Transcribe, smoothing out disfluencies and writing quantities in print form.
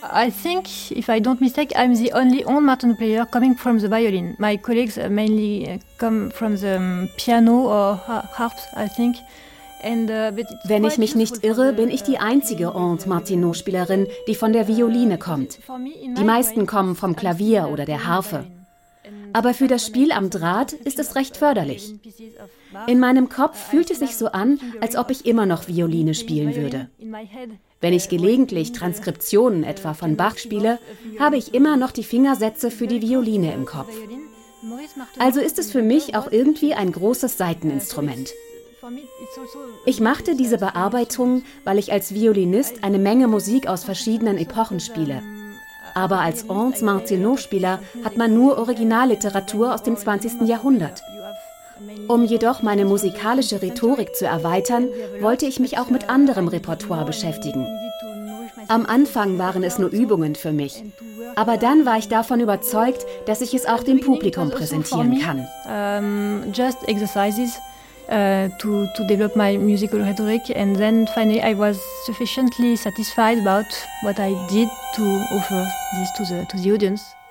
I think, if I don't mistake, I'm the only old Martenot player coming from the violin. My colleagues mainly come from the piano or harps, I think. Wenn ich mich nicht irre, bin ich die einzige Aude Martenot-Spielerin, die von der Violine kommt. Die meisten kommen vom Klavier oder der Harfe. Aber für das Spiel am Draht ist es recht förderlich. In meinem Kopf fühlt es sich so an, als ob ich immer noch Violine spielen würde. Wenn ich gelegentlich Transkriptionen etwa von Bach spiele, habe ich immer noch die Fingersätze für die Violine im Kopf. Also ist es für mich auch irgendwie ein großes Saiteninstrument. Ich machte diese Bearbeitung, weil ich als Violinist eine Menge Musik aus verschiedenen Epochen spiele. Aber als Aude Martenot-Spieler hat man nur Originalliteratur aus dem 20. Jahrhundert. Um jedoch meine musikalische Rhetorik zu erweitern, wollte ich mich auch mit anderem Repertoire beschäftigen. Am Anfang waren es nur Übungen für mich, aber dann war ich davon überzeugt, dass ich es auch dem Publikum präsentieren kann. Just exercises to develop my musical rhetoric, and then finally I was sufficiently satisfied about what I did to offer this to the audience.